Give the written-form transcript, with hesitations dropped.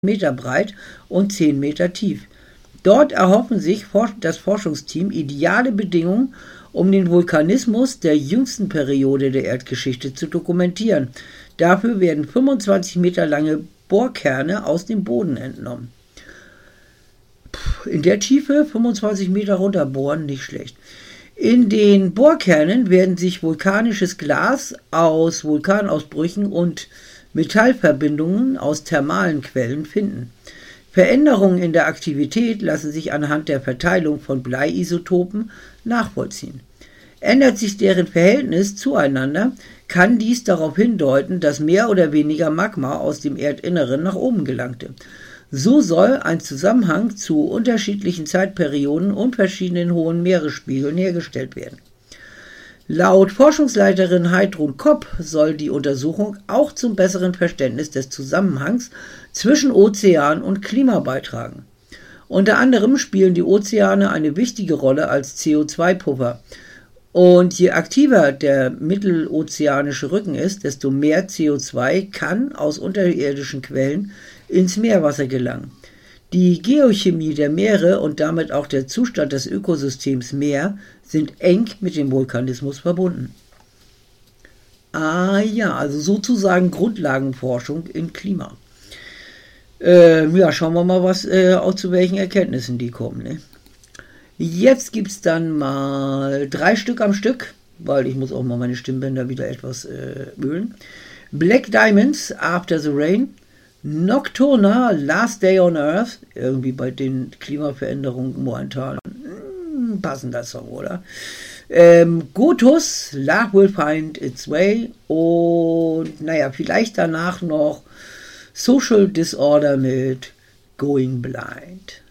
Meter breit und 10 Meter tief. Dort erhoffen sich das Forschungsteam ideale Bedingungen, um den Vulkanismus der jüngsten Periode der Erdgeschichte zu dokumentieren. Dafür werden 25 Meter lange Bohrkerne aus dem Boden entnommen. In der Tiefe 25 Meter runterbohren, nicht schlecht. In den Bohrkernen werden sich vulkanisches Glas aus Vulkanausbrüchen und Metallverbindungen aus thermalen Quellen finden. Veränderungen in der Aktivität lassen sich anhand der Verteilung von Bleiisotopen nachvollziehen. Ändert sich deren Verhältnis zueinander, kann dies darauf hindeuten, dass mehr oder weniger Magma aus dem Erdinneren nach oben gelangte. So soll ein Zusammenhang zu unterschiedlichen Zeitperioden und verschiedenen hohen Meeresspiegeln hergestellt werden. Laut Forschungsleiterin Heidrun Kopp soll die Untersuchung auch zum besseren Verständnis des Zusammenhangs zwischen Ozean und Klima beitragen. Unter anderem spielen die Ozeane eine wichtige Rolle als CO2-Puffer. Und je aktiver der mittelozeanische Rücken ist, desto mehr CO2 kann aus unterirdischen Quellen ins Meerwasser gelangen. Die Geochemie der Meere und damit auch der Zustand des Ökosystems Meer sind eng mit dem Vulkanismus verbunden. Ja, also sozusagen Grundlagenforschung im Klima. Schauen wir mal, auch zu welchen Erkenntnissen die kommen. Ne? Jetzt gibt es dann mal 3 Stück am Stück, weil ich muss auch mal meine Stimmbänder wieder etwas ölen. Black Diamonds, After the Rain. Nocturna, Last Day on Earth, irgendwie bei den Klimaveränderungen momentan passender Song, oder? Gotus, Love Will Find Its Way und vielleicht danach noch Social Disorder mit Going Blind.